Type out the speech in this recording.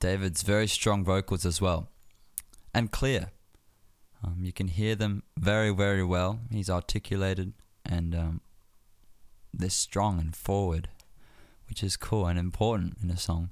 David's very strong vocals as well, and clear. You can hear them very, very well. He's articulated, and they're strong and forward, which is cool and important in a song.